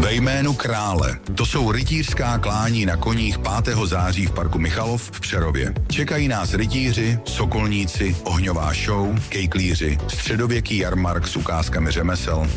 Ve jménu krále. To jsou rytířská klání na koních 5. září v parku Michalov v Přerově. Čekají nás rytíři, sokolníci, ohňová show, kejklíři, středověký jarmark s ukázkami řemesel,